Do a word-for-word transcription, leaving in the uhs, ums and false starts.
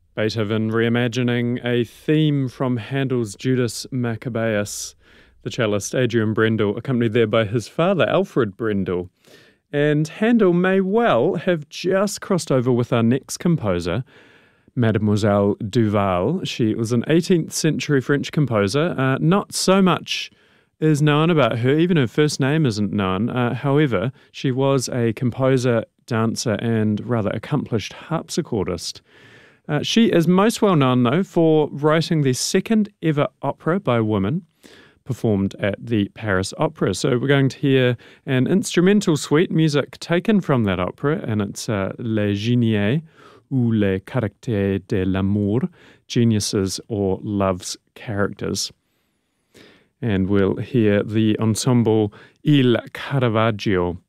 Beethoven reimagining a theme from Handel's Judas Maccabeus, the cellist Adrian Brendel, accompanied there by his father, Alfred Brendel. And Handel may well have just crossed over with our next composer, Mademoiselle Duval. She was an eighteenth century French composer. Uh, not so much is known about her, even her first name isn't known. Uh, however, she was a composer, dancer, and rather accomplished harpsichordist. Uh, she is most well known, though, for writing the second ever opera by a woman, performed at the Paris Opera. So we're going to hear an instrumental suite, music taken from that opera, and it's uh, Les Génies, ou Les Caractères de l'amour, geniuses or love's characters. And we'll hear the ensemble Il Caravaggio.